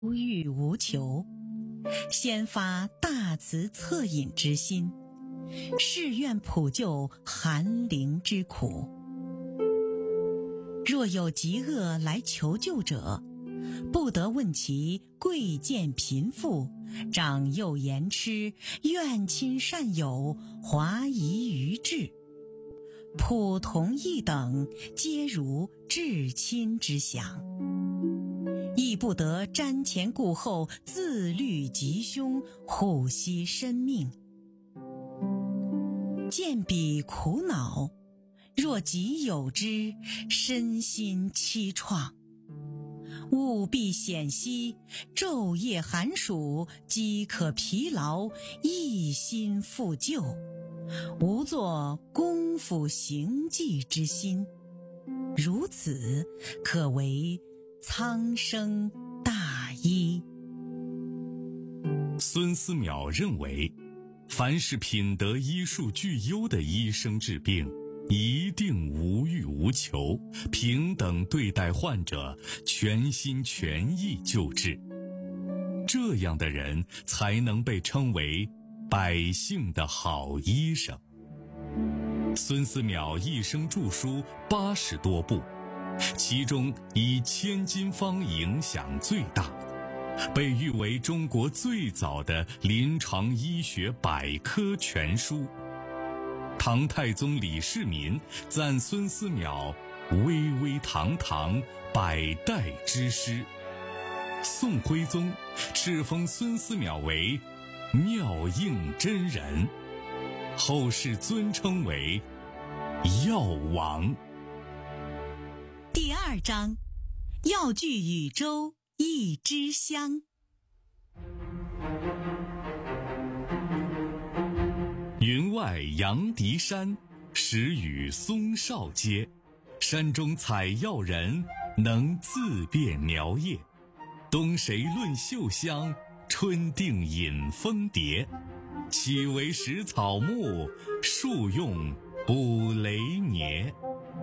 无欲无求，先发大慈恻隐之心，誓愿普救寒灵之苦。若有疾厄来求救者，不得问其贵贱贫富，长幼言痴，怨亲善友，华夷愚智，普同一等，皆如至亲之想。亦不得瞻前顾后，自虑吉凶，护惜生命。见彼苦恼，若己有之，身心凄怆。务必险息，昼夜寒暑，饥渴疲劳，一心复救，无作功夫行迹之心。如此，可为苍生大医。 孙思邈认为，凡是品德医术俱优的医生治病，一定无欲无求，平等对待患者，全心全意救治。这样的人才能被称为百姓的好医生。孙思邈一生著书80多部，其中以《千金方》影响最大，被誉为中国最早的临床医学百科全书。唐太宗李世民赞孙思邈巍巍堂堂，百代之师。宋徽宗敕封孙思邈为妙应真人，后世尊称为药王。 第2章，药具禹州一支香。 云外杨荻山，时与松梢接。山中采药人，能自辨苗叶。冬谁论秀香，春定饮蜂蝶。岂为食草木，树用补雷年。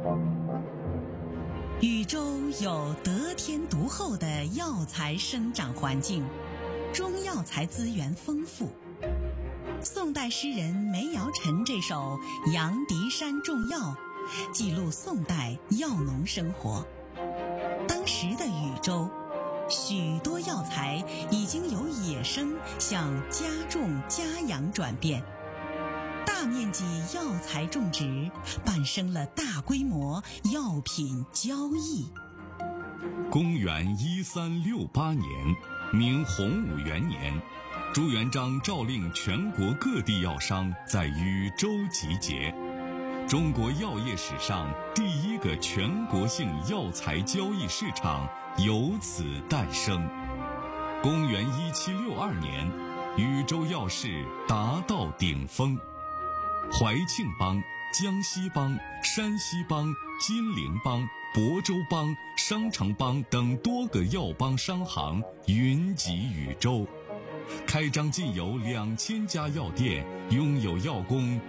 禹州有得天独厚的药材生长环境，中药材资源丰富。宋代诗人梅尧臣这首《杨荻山种药》记录宋代药农生活。当时的禹州，许多药材已经由野生向家种家养转变，大面积药材种植伴生了大规模药品交易。 公元1368年，明洪武元年，朱元璋诏令全国各地药商在禹州集结，中国药业史上第一个全国性药材交易市场由此诞生。公元1762年，禹州药市达到顶峰，怀庆帮、江西帮、山西帮、金陵帮、亳州帮、商城帮等多个药帮商行云集禹州，开张近有2000家药店，拥有药工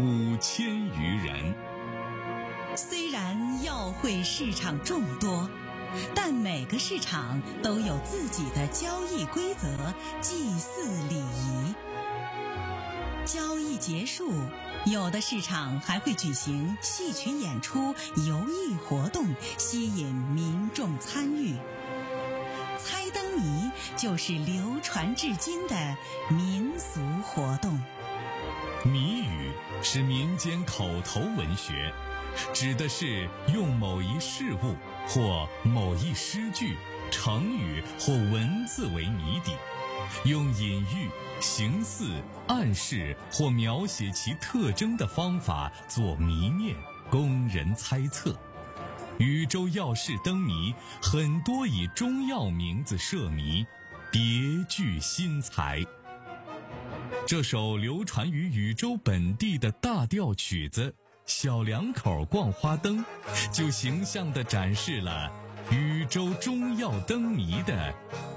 5000余人。 虽然药会市场众多，但每个市场都有自己的交易规则、祭祀礼仪。交易结束，有的市场还会举行戏曲演出、游艺活动，吸引民众参与。猜灯谜就是流传至今的民俗活动。 谜语是民间口头文学，指的是用某一事物或某一诗句、成语或文字为谜底，用隐喻、形似、暗示或描写其特征的方法做谜面，供人猜测。禹州药市灯谜很多以中药名字设谜，别具新才。这首流传于禹州本地的大调曲子《小两口逛花灯》，就形象地展示了禹州中药灯谜的